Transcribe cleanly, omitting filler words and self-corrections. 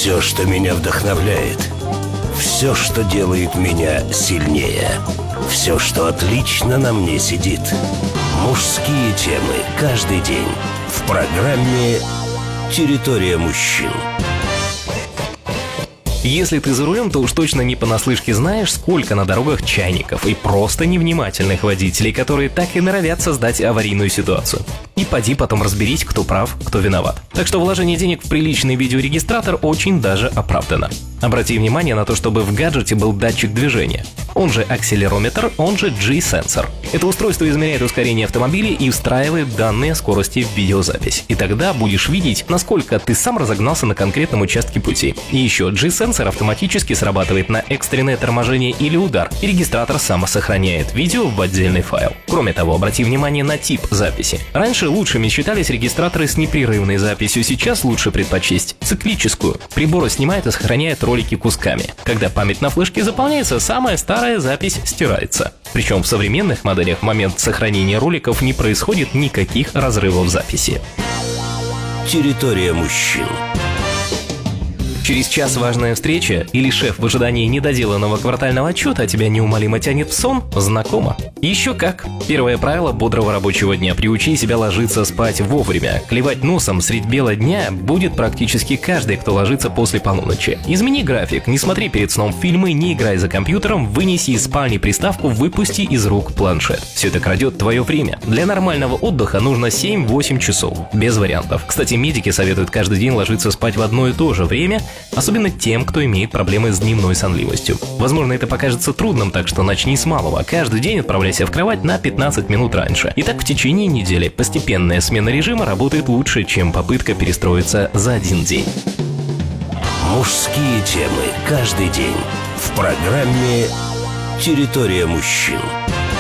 Все, что меня вдохновляет. Все, что делает меня сильнее. Все, что отлично на мне сидит. Мужские темы каждый день в программе «Территория мужчин». Если ты за рулем, то уж точно не понаслышке знаешь, сколько на дорогах чайников и просто невнимательных водителей, которые так и норовят создать аварийную ситуацию. И поди потом разберись, кто прав, кто виноват. Так что вложение денег в приличный видеорегистратор очень даже оправдано. Обрати внимание на то, чтобы в гаджете был датчик движения. Он же акселерометр, он же G-сенсор. Это устройство измеряет ускорение автомобиля и встраивает данные скорости в видеозапись. И тогда будешь видеть, насколько ты сам разогнался на конкретном участке пути. И еще G-сенсор автоматически срабатывает на экстренное торможение или удар, и регистратор самосохраняет видео в отдельный файл. Кроме того, обрати внимание на тип записи. Раньше лучшими считались регистраторы с непрерывной записью, сейчас лучше предпочесть циклическую. Прибор снимает и сохраняет ролики кусками. Когда память на флешке заполняется, самая старая запись стирается. Причем в современных моделях в момент сохранения роликов не происходит никаких разрывов записи. Территория мужчин. Через час важная встреча или шеф в ожидании недоделанного квартального отчета, а тебя неумолимо тянет в сон? Знакомо. Еще как. Первое правило бодрого рабочего дня: приучи себя ложиться спать вовремя. Клевать носом средь бела дня будет практически каждый, кто ложится после полуночи. Измени график, не смотри перед сном фильмы, не играй за компьютером, вынеси из спальни приставку, выпусти из рук планшет. Все это крадет твое время. Для нормального отдыха нужно 7-8 часов. Без вариантов. Кстати, медики советуют каждый день ложиться спать в одно и то же время, особенно тем, кто имеет проблемы с дневной сонливостью. Возможно, это покажется трудным, так что начни с малого. Каждый день отправляйся в кровать на 15 минут раньше. И так в течение недели. Постепенная смена режима работает лучше, чем попытка перестроиться за один день. Мужские темы каждый день в программе «Территория мужчин».